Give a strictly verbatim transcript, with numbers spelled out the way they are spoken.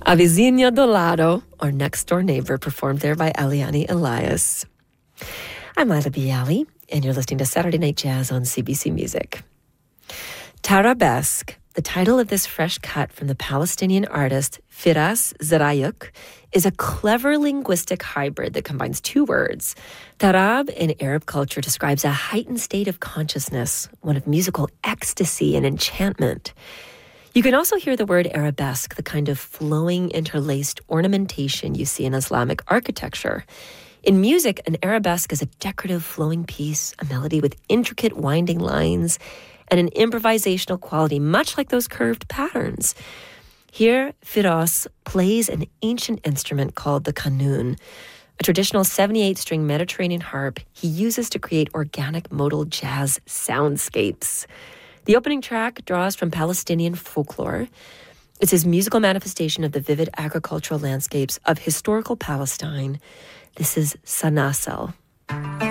A Vizinha do Lado, or Next Door Neighbor, performed there by Eliane Elias. I'm Lila Bialy, and you're listening to Saturday Night Jazz on C B C Music. Tarabesque, the title of this fresh cut from the Palestinian artist Firas Zarayuk, is a clever linguistic hybrid that combines two words. Tarab in Arab culture describes a heightened state of consciousness, one of musical ecstasy and enchantment. You can also hear the word arabesque, the kind of flowing, interlaced ornamentation you see in Islamic architecture. In music, an arabesque is a decorative flowing piece, a melody with intricate winding lines, and an improvisational quality, much like those curved patterns. Here, Firas plays an ancient instrument called the qanun, a traditional seventy-eight string Mediterranean harp he uses to create organic modal jazz soundscapes. The opening track draws from Palestinian folklore. It's his musical manifestation of the vivid agricultural landscapes of historical Palestine. This is Sanasel.